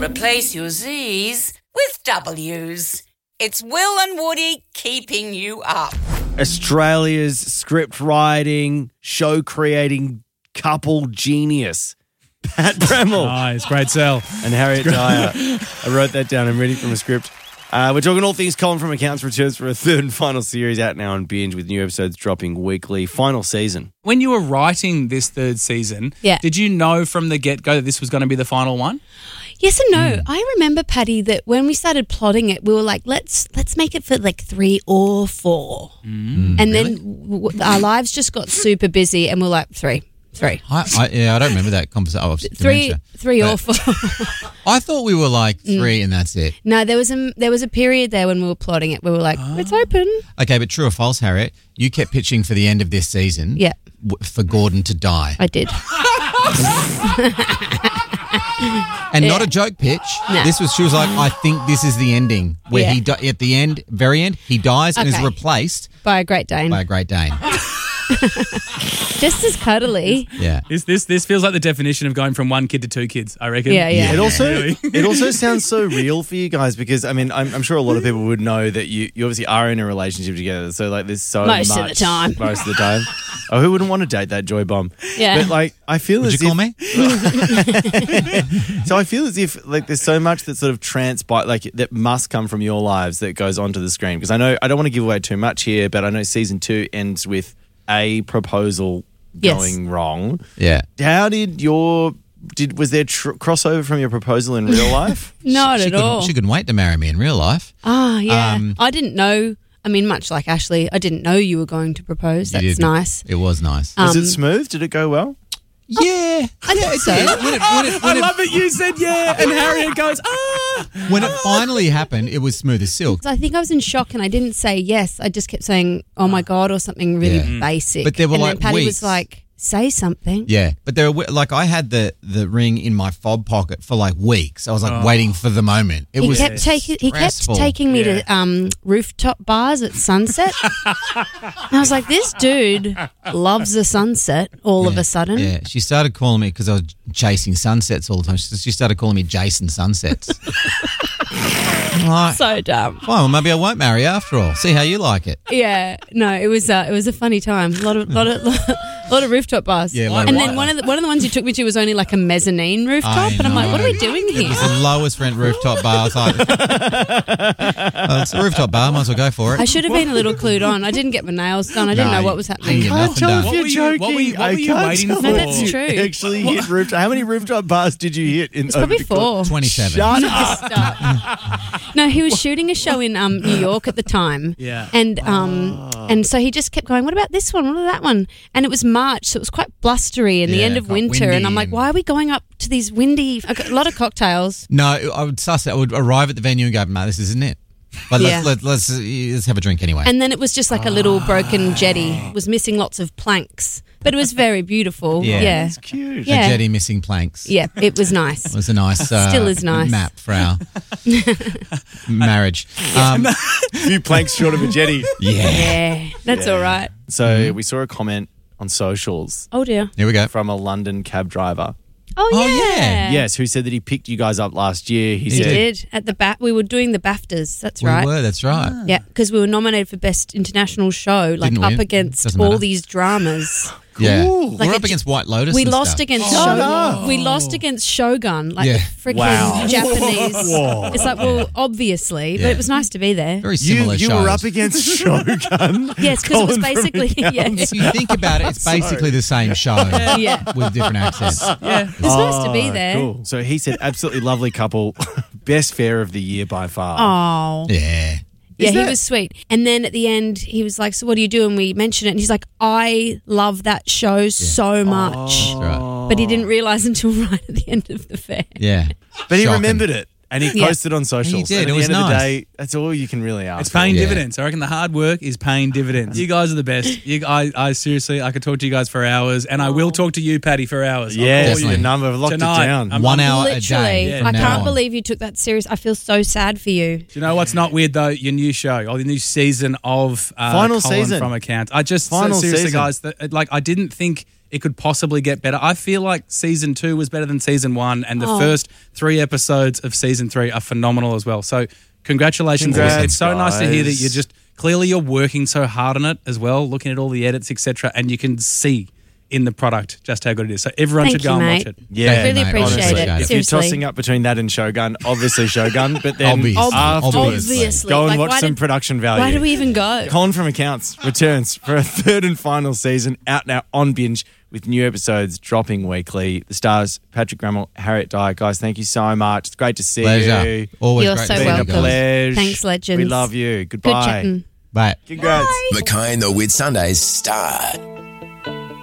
Replace your Z's with W's. It's Will and Woody keeping you up. Australia's script writing, show creating couple genius, Pat Bremmel. Nice, great sell. And Harriet Dyer. I wrote that down. I'm reading from a script. We're talking all things Colin from Accounts returns for a third and final series out now on Binge with new episodes dropping weekly. Final season. When you were writing this third season, did you know from the get-go that this was going to be the final one? Yes and no. I remember, Patty, that when we started plotting it, we were like, let's make it for like 3 or 4. And then our lives just got super busy and we're like, 3. I don't remember that conversation. 3 or 4. I thought we were like 3 and that's it. No, there was a period there when we were plotting it. We were like, it's open. Okay, but true or false, Harriet? You kept pitching for the end of this season. Yeah. For Gordon to die. I did. And not a joke pitch. No. She was like, I think this is the ending where he at the end, very end, he dies and is replaced by a Great Dane. Just as cuddly. Yeah. This feels like the definition of going from 1 kid to 2 kids, I reckon. Yeah. It also sounds so real for you guys because, I mean, I'm sure a lot of people would know that you obviously are in a relationship together. So, like, there's so much. Most of the time. Oh, who wouldn't want to date that joy bomb? Yeah. But, like, I feel Would as you if... call me? So I feel as if, like, there's so much that sort of that must come from your lives that goes onto the screen. Because I know, I don't want to give away too much here, but I know season 2 ends with a proposal going wrong. Yeah. How did was there crossover from your proposal in real life? Not at all. She couldn't wait to marry me in real life. Oh, yeah. I didn't know. I mean, much like Ashley, I didn't know you were going to propose. That's nice. It was nice. Was it smooth? Did it go well? Yeah. I think so. I love it. You said yeah, and Harriet goes, When it finally happened, it was smooth as silk. I think I was in shock and I didn't say yes. I just kept saying, oh, my God, or something really basic. But there were then Patty weeks. was like, say something. Yeah, but there were I had the ring in my fob pocket for like weeks. I was like waiting for the moment. He kept taking me to rooftop bars at sunset. And I was like, this dude loves the sunset all of a sudden. Yeah, she started calling me because I was chasing sunsets all the time. She started calling me Jason Sunsets. Like, so dumb. Fine, well maybe I won't marry you after all. See how you like it. Yeah, no, it was a funny time. A lot of rooftop bars. Yeah, and then one of the ones you took me to was only like a mezzanine rooftop, and I'm like, what are we doing here? It was the lowest rent rooftop bar. I was like, it's a rooftop bar. Might as well go for it. I should have been a little clued on. I didn't get my nails done. I didn't know what was happening. You Can't tell if you're joking. What were you waiting for? No, that's true. Actually, hit rooftop. How many rooftop bars did you hit? It's probably 4. 27. Shut up. No, he was shooting a show in New York at the time. Yeah. And so he just kept going, what about this one? What about that one? And it was March, so it was quite blustery in the end of winter. And I'm like, why are we going up to these windy, a lot of cocktails? No, I would suss it. I would arrive at the venue and go, mate, this isn't it. But let's have a drink anyway. And then it was just like a little broken jetty. It was missing lots of planks. But it was very beautiful. Yeah. It's cute. Yeah. A jetty missing planks. Yeah, it was nice. It was a nice Still is nice. map for our marriage. A few planks short of a jetty. Yeah, that's all right. So we saw a comment on socials Oh, dear. Here we go. from a London cab driver. Oh, yeah. yeah. Yes, who said that he picked you guys up last year. He He said, did. At the we were doing the BAFTAs. That's right. We were, that's right. Yeah, because we were nominated for Best International Show, like Didn't up win. against Doesn't all matter. these dramas. Yeah. Like we're up against White Lotus. We and lost stuff. against no. We lost against Shogun, like Yeah. the freaking Wow. Japanese. It's like, well, obviously, but Yeah. it was nice to be there. Very similar you shows. were up against Shogun. Yes, because it was Colin from basically If you think about it, it's basically the same show Yeah. with different accents. Yeah. It was nice to be there. Cool. So he said, absolutely lovely couple, best fare of the year by far. Oh. Yeah. Yeah, he that- was sweet. And then at the end, he was like, so what do you do? And we mentioned it. And he's like, I love that show so much. That's right. But he didn't realise until right at the end of the fair. Yeah. But he Shocking. remembered it. And he Yeah. posted on socials. He did. And It at was the end of the nice. day, that's all you can really ask. It's paying Yeah. dividends. I reckon the hard work is paying dividends. You guys are the best. I seriously, I could talk to you guys for hours, and I will talk to you, Patty, for hours. I'll Yeah, call you. the number. I've locked Tonight. it down. 1 hour a Literally. day. from I now can't on. believe you took that serious. I feel so sad for you. Do you know what's not weird though? Your new show, or the new season of Final Colin season. from Accounts. I just Final seriously, season. guys, like I didn't think it could possibly get better. I feel like season 2 was better than season 1, and the first 3 episodes of season 3 are phenomenal as well. So congratulations. Congrats, It's so nice to hear that guys. you're working so hard on it as well, looking at all the edits, etc., and you can see in the product just how good it is. So everyone Thank should go you, and mate. watch it. Yeah, I really mate, appreciate honestly. it. If If Seriously. you're tossing up between that and Shogun, obviously Shogun, but then Obviously. afterwards, Obviously. go and Like, watch why some did- production value. Why do we even go? Colin from Accounts returns for a third and final season, out now on binge with new episodes dropping weekly. The stars, Patrick Grammel, Harriet Dyer. Guys, thank you so much. It's great to see Pleasure. you. Always You're great so to see Been you a welcome. guys. pleasure. Thanks, legends. We love you. Good Goodbye. chatting. Bye. Congrats. Mackay and the Whit Sundays start